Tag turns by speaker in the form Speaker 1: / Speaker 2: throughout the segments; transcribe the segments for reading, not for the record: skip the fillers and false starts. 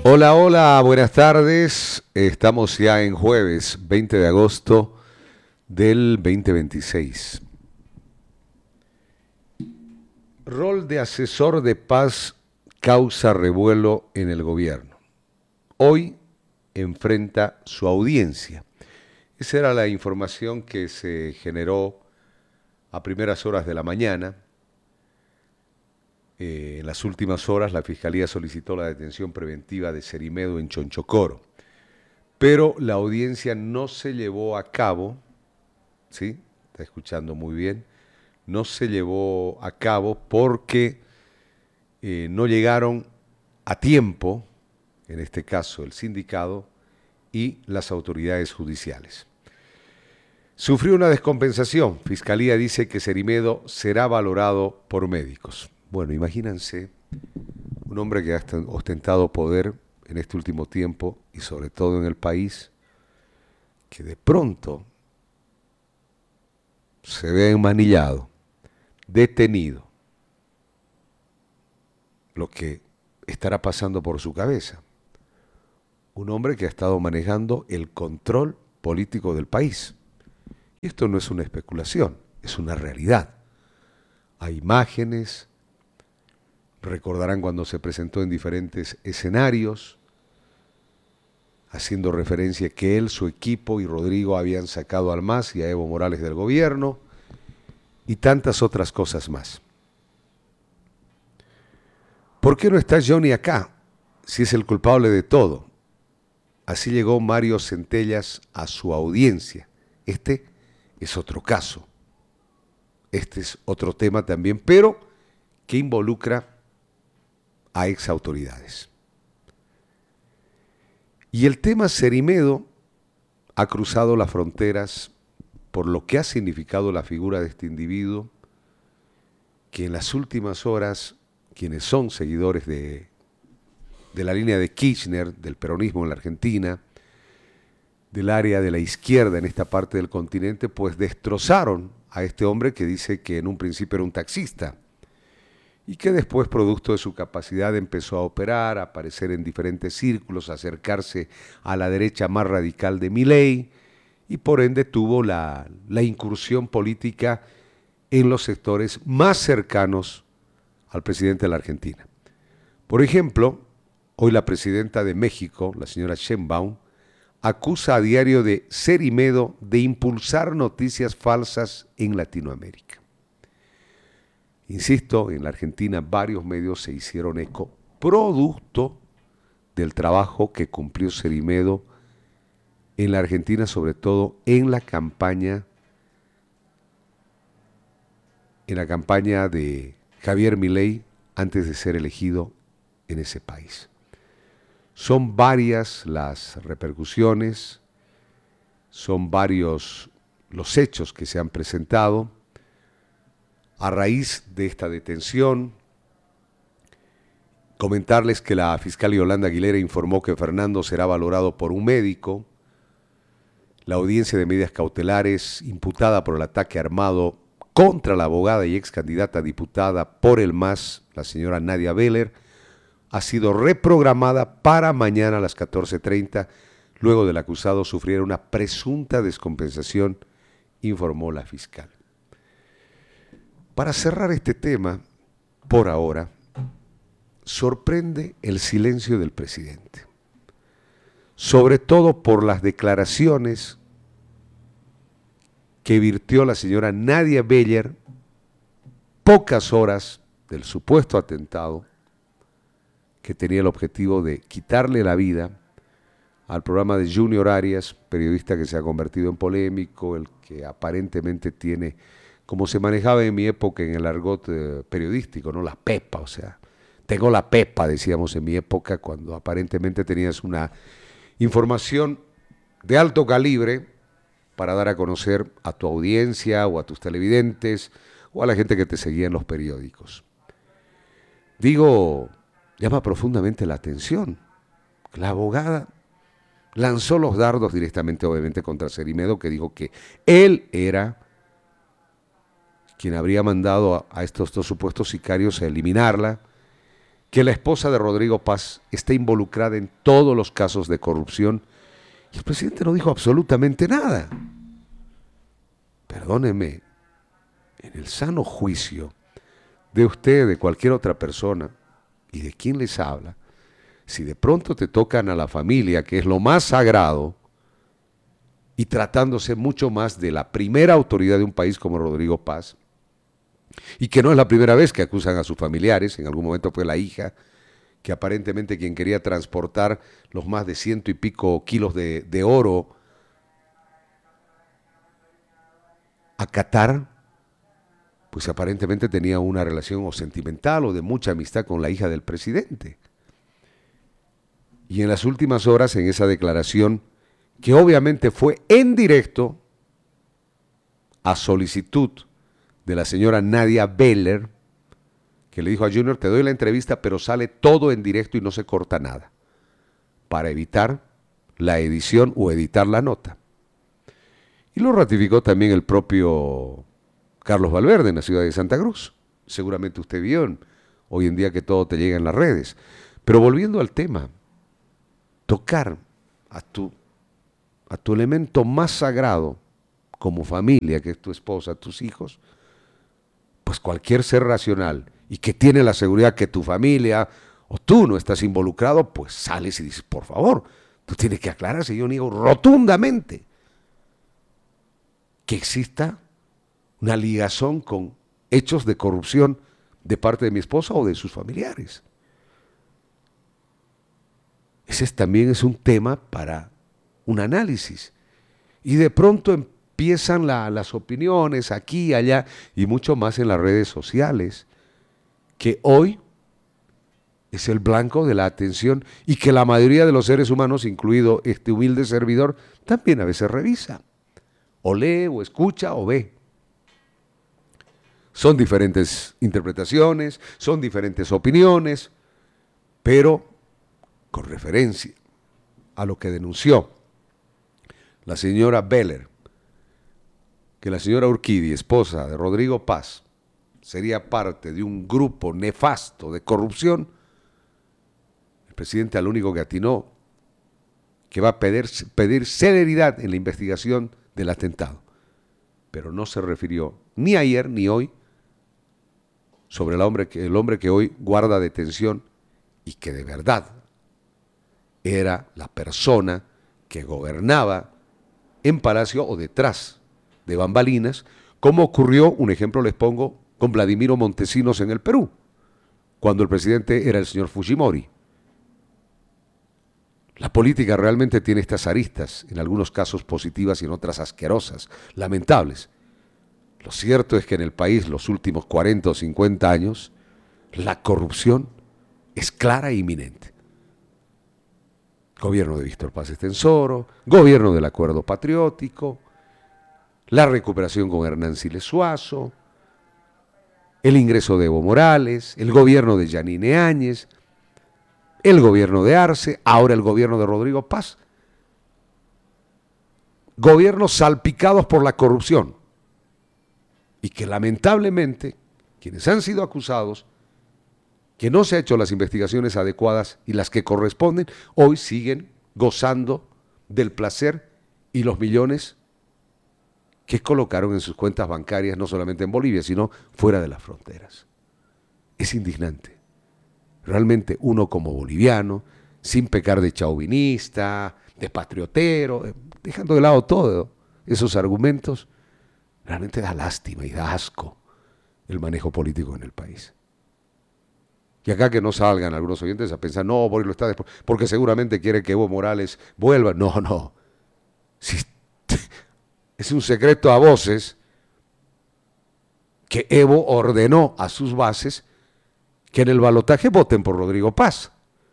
Speaker 1: Hola, hola, buenas tardes. Estamos ya en jueves 20 de agosto del 2026. Rol de asesor de paz causa revuelo en el gobierno. Hoy enfrenta su audiencia. Esa era la información que se generó a primeras horas de la mañana. En las últimas horas la Fiscalía solicitó la detención preventiva de Cerimedo en Chonchocoro, pero la audiencia no se llevó a cabo, ¿sí? Está escuchando muy bien, no se llevó a cabo porque no llegaron a tiempo, en este caso el sindicato y las autoridades judiciales. Sufrió una descompensación. Fiscalía dice que Cerimedo será valorado por médicos. Bueno, imagínense un hombre que ha ostentado poder en este último tiempo y sobre todo en el país, que de pronto se ve enmanillado, detenido, lo que estará pasando por su cabeza. Un hombre que ha estado manejando el control político del país. Y esto no es una especulación, es una realidad. Hay imágenes, recordarán cuando se presentó en diferentes escenarios, haciendo referencia que él, su equipo y Rodrigo habían sacado al MAS y a Evo Morales del gobierno, y tantas otras cosas más. ¿Por qué no está Johnny acá, si es el culpable de todo? Así llegó Mario Centellas a su audiencia. Este es otro caso. Este es otro tema también, pero que involucra a exautoridades. Y el tema Cerimedo ha cruzado las fronteras por lo que ha significado la figura de este individuo, que en las últimas horas, quienes son seguidores de la línea de Kirchner, del peronismo en la Argentina, del área de la izquierda en esta parte del continente, pues destrozaron a este hombre que dice que en un principio era un taxista y que después, producto de su capacidad, empezó a operar, a aparecer en diferentes círculos, a acercarse a la derecha más radical de Milei y por ende tuvo la incursión política en los sectores más cercanos al presidente de la Argentina. Por ejemplo, hoy la presidenta de México, la señora Sheinbaum, acusa a diario de Cerimedo de impulsar noticias falsas en Latinoamérica. Insisto, en la Argentina varios medios se hicieron eco, producto del trabajo que cumplió Cerimedo en la Argentina, sobre todo en la campaña de Javier Milei antes de ser elegido en ese país. Son varias las repercusiones, son varios los hechos que se han presentado a raíz de esta detención. Comentarles que la fiscal Yolanda Aguilera informó que Fernando será valorado por un médico. La audiencia de medidas cautelares imputada por el ataque armado contra la abogada y ex candidata a diputada por el MAS, la señora Nadia Beller, ha sido reprogramada para mañana a las 14:30, luego del acusado sufriera una presunta descompensación, informó la fiscal. Para cerrar este tema, por ahora, sorprende el silencio del presidente, sobre todo por las declaraciones que virtió la señora Nadia Beller pocas horas del supuesto atentado que tenía el objetivo de quitarle la vida al programa de Junior Arias, periodista que se ha convertido en polémico, el que aparentemente tiene, como se manejaba en mi época en el argot periodístico, ¿no? La pepa, o sea, tengo la pepa, decíamos en mi época, cuando aparentemente tenías una información de alto calibre para dar a conocer a tu audiencia o a tus televidentes o a la gente que te seguía en los periódicos. Digo, llama profundamente la atención. La abogada lanzó los dardos directamente, obviamente, contra Cerimedo, que dijo que él era quien habría mandado a estos dos supuestos sicarios a eliminarla que la esposa de Rodrigo Paz está involucrada en todos los casos de corrupción y el presidente no dijo absolutamente nada. Perdóneme, en el sano juicio de usted, de cualquier otra persona y de quien les habla, si de pronto te tocan a la familia, que es lo más sagrado, y tratándose mucho más de la primera autoridad de un país como Rodrigo Paz, y que no es la primera vez que acusan a sus familiares, en algún momento fue la hija, que aparentemente quien quería transportar los más de 100 y pico kilos de oro a Qatar, pues aparentemente tenía una relación o sentimental o de mucha amistad con la hija del presidente. Y en las últimas horas, en esa declaración, que obviamente fue en directo a solicitud de la señora Nadia Beller, que le dijo a Junior, te doy la entrevista, pero sale todo en directo y no se corta nada, para evitar la edición o editar la nota. Y lo ratificó también el propio Carlos Valverde en la ciudad de Santa Cruz. Seguramente usted vio hoy en día que todo te llega en las redes. Pero volviendo al tema, tocar a tu elemento más sagrado como familia, que es tu esposa, tus hijos, pues cualquier ser racional y que tiene la seguridad que tu familia o tú no estás involucrado, pues sales y dices, por favor, tú tienes que aclararse. Yo niego rotundamente que exista una ligazón con hechos de corrupción de parte de mi esposa o de sus familiares. Ese también es un tema para un análisis. Y de pronto empiezan las opiniones aquí y allá y mucho más en las redes sociales, que hoy es el blanco de la atención y que la mayoría de los seres humanos, incluido este humilde servidor, también a veces revisa, o lee, o escucha, o ve. Son diferentes interpretaciones, son diferentes opiniones, pero con referencia a lo que denunció la señora Beller, que la señora Urquidi, esposa de Rodrigo Paz, sería parte de un grupo nefasto de corrupción, el presidente al único que atinó que va a pedir celeridad en la investigación del atentado, pero no se refirió ni ayer ni hoy sobre el hombre que hoy guarda detención y que de verdad era la persona que gobernaba en Palacio o detrás de bambalinas, como ocurrió, un ejemplo les pongo, con Vladimiro Montesinos en el Perú, cuando el presidente era el señor Fujimori. La política realmente tiene estas aristas, en algunos casos positivas y en otras asquerosas, lamentables. Lo cierto es que en el país los últimos 40 o 50 años la corrupción es clara e inminente. Gobierno de Víctor Paz Estenssoro, gobierno del Acuerdo Patriótico, la recuperación con Hernán Siles Suazo, el ingreso de Evo Morales, el gobierno de Yanine Áñez, el gobierno de Arce, ahora el gobierno de Rodrigo Paz. Gobiernos salpicados por la corrupción y que lamentablemente quienes han sido acusados, que no se han hecho las investigaciones adecuadas y las que corresponden, hoy siguen gozando del placer y los millones que colocaron en sus cuentas bancarias, no solamente en Bolivia, sino fuera de las fronteras. Es indignante. Realmente uno como boliviano, sin pecar de chauvinista, de patriotero, dejando de lado todos esos argumentos, realmente da lástima y da asco el manejo político en el país. Y acá que no salgan algunos oyentes a pensar, no, Boris lo está después, porque seguramente quiere que Evo Morales vuelva. No. Si es un secreto a voces que Evo ordenó a sus bases que en el balotaje voten por Rodrigo Paz.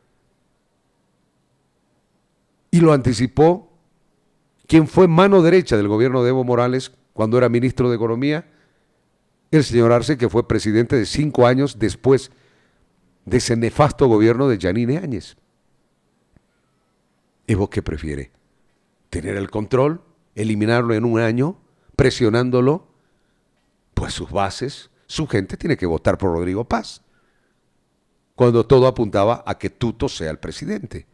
Speaker 1: Y lo anticipó quien fue mano derecha del gobierno de Evo Morales cuando era ministro de Economía, el señor Arce, que fue presidente de 5 años después de ese nefasto gobierno de Yanine Áñez. ¿Evo qué prefiere? ¿Tener el control? ¿Eliminarlo en un año? ¿Presionándolo? Pues sus bases, su gente tiene que votar por Rodrigo Paz. cuando todo apuntaba a que Tuto sea el presidente.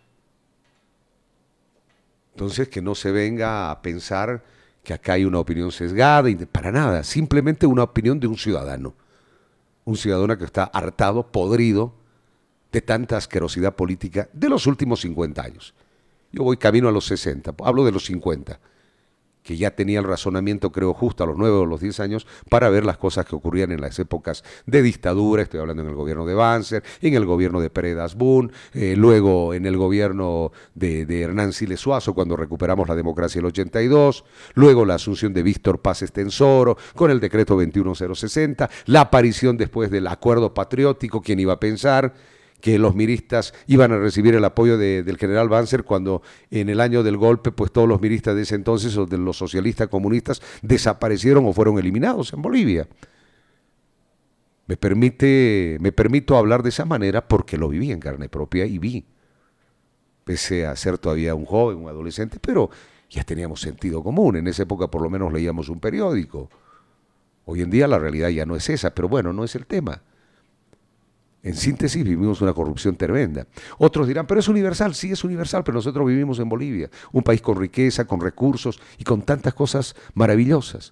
Speaker 1: Entonces, que no se venga a pensar que acá hay una opinión sesgada, y para nada, simplemente una opinión de un ciudadano que está hartado, podrido de tanta asquerosidad política de los últimos 50 años. Yo voy camino a los 60, hablo de los 50, que ya tenía el razonamiento, creo, justo a los 9 o los 10 años, para ver las cosas que ocurrían en las épocas de dictadura. Estoy hablando en el gobierno de Banzer, en el gobierno de Pérez Dasbún, luego en el gobierno de Hernán Siles Suazo, cuando recuperamos la democracia en el 82, luego la asunción de Víctor Paz Estensoro, con el decreto 21060, la aparición después del acuerdo patriótico. ¿Quién iba a pensar que los miristas iban a recibir el apoyo del general Banzer cuando en el año del golpe, pues todos los miristas de ese entonces, o de los socialistas comunistas, desaparecieron o fueron eliminados en Bolivia? Me permito hablar de esa manera porque lo viví en carne propia y vi, pese a ser todavía un joven, un adolescente, pero ya teníamos sentido común. En esa época por lo menos leíamos un periódico. Hoy en día la realidad ya no es esa, pero bueno, no es el tema. En síntesis, vivimos una corrupción tremenda. Otros dirán, pero es universal. Sí, es universal, pero nosotros vivimos en Bolivia, un país con riqueza, con recursos y con tantas cosas maravillosas.